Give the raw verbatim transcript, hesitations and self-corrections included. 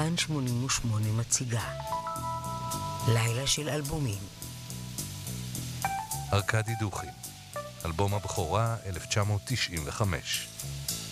כאן שמונים ושמונה מציגה לילה של אלבומים. ארקדי דוכין, אלבום הבכורה אלף תשע מאות תשעים וחמש.